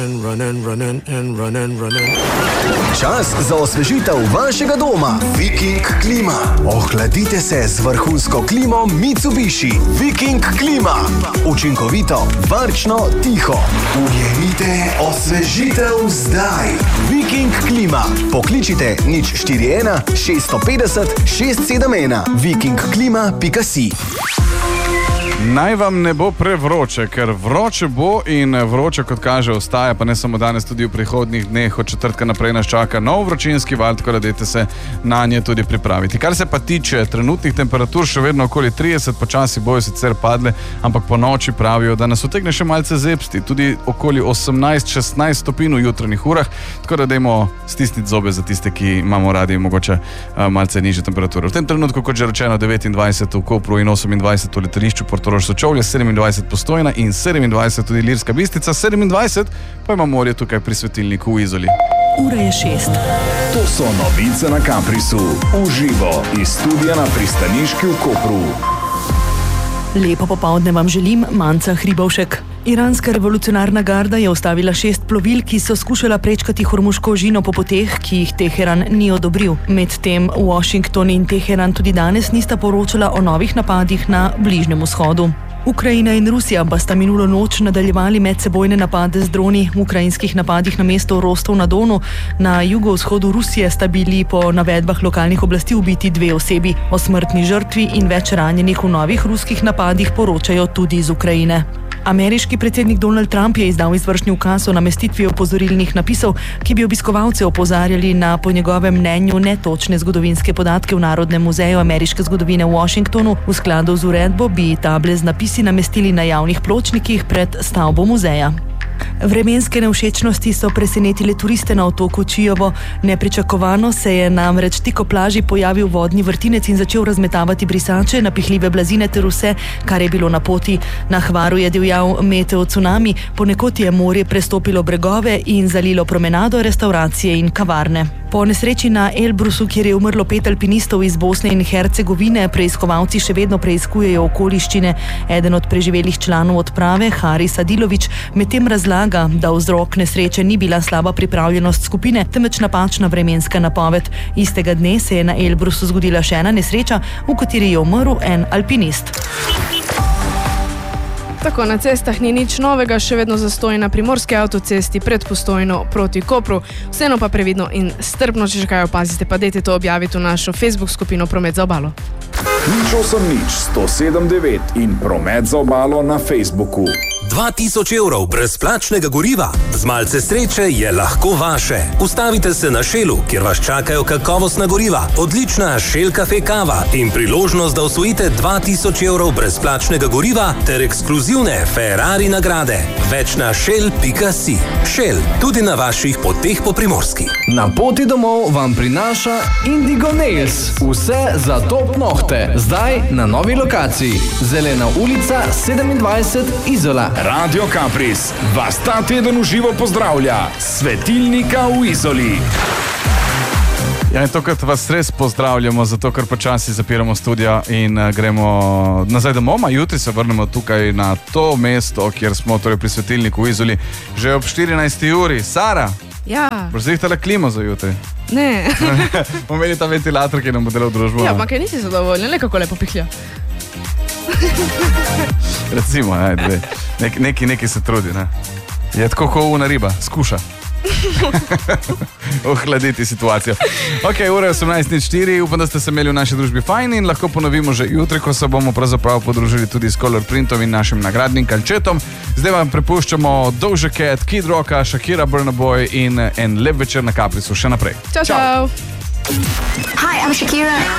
Čas za osvežitev vašega doma. Viking klima. Ohladite se z vrhunsko klimo Mitsubishi. Viking klima. Učinkovito, varčno, tiho. Ujemite osvežitev zdaj. Viking klima. Pokličite 041 650 671. vikingklima.si. Naj vam ne bo prevroče, ker vroče bo in vroče, kot kaže, ostaja, pa ne samo danes, tudi v prihodnjih dneh, od četrtka naprej nas čaka nov vročinski val, tako da dajte se na nje tudi pripraviti. Kar se pa tiče trenutnih temperatur, še vedno okoli 30, počasi bojo sicer padle, ampak po noči pravijo, da nas utegne še malce zepsti, tudi okoli 18-16 stopinj v jutranjih urah, tako da dajmo stisniti zobe za tiste, ki imamo radi mogoče malce nižje temperature. V tem trenutku, kot že rečeno, 29 v Kopru in 28 v letališču Portorož-Sočovlje, 27 Postojna in 27 tudi Ilirska Bistrica, 27 pa ima morje tukaj pri svetilniku v Izoli. Ura je 6. To so novice na Caprisu. Uživo iz studia na pristaniški v Kopru. Lepo popoldne vam želim, Manca Hribovšek. Iranska revolucionarna garda je ustavila 6 plovil, ki so skušala prečkati Hormuško ožino po poteh, ki jih Teheran ni odobril. Medtem Washington in Teheran tudi danes nista poročala o novih napadih na Bližnjem vzhodu. Ukrajina in Rusija pa sta minulo noč nadaljevali medsebojne napade z droni. V ukrajinskih napadih na mesto Rostov na Donu na jugovzhodu Rusije sta bili po navedbah lokalnih oblasti ubiti 2 osebi. O smrtni žrtvi in več ranjenih v novih ruskih napadih poročajo tudi iz Ukrajine. Ameriški predsednik Donald Trump je izdal izvršni ukaz o namestitvi opozorilnih napisov, ki bi obiskovalce opozarjali na, po njegovem mnenju, netočne zgodovinske podatke v Narodnem muzeju ameriške zgodovine v Washingtonu. V skladu z uredbo bi table z napisi namestili na javnih pločnikih pred stavbo muzeja. Vremenske nevšečnosti so presenetile turiste na otoku Čijovo. Nepričakovano se je namreč tik ob plaži pojavil vodni vrtinec in začel razmetavati brisače, napihljive blazine ter vse, kar je bilo na poti. Na Hvaru je divjal meteo cunami, ponekod je morje prestopilo bregove in zalilo promenado, restavracije in kavarne. Po nesreči na Elbrusu, kjer je umrlo 5 alpinistov iz Bosne in Hercegovine, preiskovalci še vedno preiskujejo okoliščine. Eden od preživelih članov odprave, Haris Adilović, medtem razlaga, da vzrok nesreče ni bila slaba pripravljenost skupine, temveč napačna vremenska napoved. Istega dne se je na Elbrusu zgodila še ena nesreča, v kateri je umrl en alpinist. Tako, na cestah ni nič novega, še vedno zastoj na primorski avtocesti pred Postojno proti Kopru. Vseeno pa previdno in strpno, če še kaj opazite, pa dajte to objaviti v našo Facebook skupino Promet za obalo. 080 179 in Promet za obalo na Facebooku. 2000 evrov brezplačnega goriva. Z malce sreče je lahko vaše. Ustavite se na Shellu, kjer vas čakajo kakovostna goriva, odlična Shell Cafe kava in priložnost, da osvojite 2000 evrov brezplačnega goriva ter ekskluzivne Ferrari nagrade. Več na shell.si. Shell, tudi na vaših poteh po Primorski. Na poti domov vam prinaša Indigo Nails. Vse za top nohte. Zdaj na novi lokaciji. Zelena ulica 27 Izola. Radio Capris vas ta teden v živo pozdravlja. Svetilnika v Izoli. Ja, in tokrat vas res pozdravljamo, zato ker počasi zapiramo studio in gremo nazaj domov. Jutri se vrnemo tukaj na to mesto, kjer smo, torej pri svetilniku v Izoli, že ob 14. uri. Sara, Ja. boš zrihtala klimo za jutri? Ne. Bomo imeli ta ventilator, ki nam bo delal družbo. Ja, pa kaj nisi zadovoljen, le kako lepo pihlja. Recimo, neki se trudi, ne. Je tako kot una riba, skuša. Ohladiti situacijo. Ok, ura je 18:04, upam, da ste se imeli v naši družbi fajn in lahko ponovimo že jutri, ko se bomo pravzaprav podružili tudi s Color Printom in našim nagradnim kalčetom. Zdaj vam prepuščamo Doja Cat, Kid Rocka, Shakira, Burna Boy in en lep večer na Caprisu še naprej. Čau, čau. Hi, I'm Shakira.